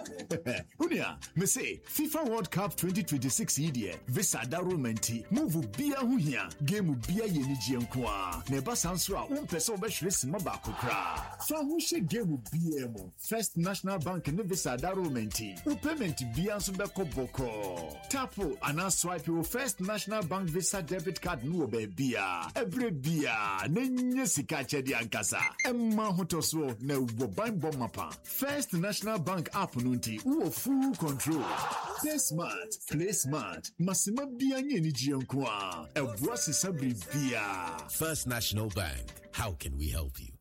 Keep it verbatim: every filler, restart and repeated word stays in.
Unia, me say FIFA World Cup twenty twenty-six idea. Visa darumenti. Move bia hu hia. Game bia ye ni jiankwa. Neba sanswa un peso be hwere sima ba kokra. So hu she game bia mo. First National Bank ne visa darumenti. U payment bia so be ko boko. Tapo ana swipe your First National Bank Visa debit card no be bia. Every bia nenye sika chedi ankasa. Emma hotoso na wo ban bomapa. First National Bank app nunti wo full control. Stay smart, play smart. Masima bia nye ni jiankwa. Ebwa sisa bia. First National Bank. How can we help you?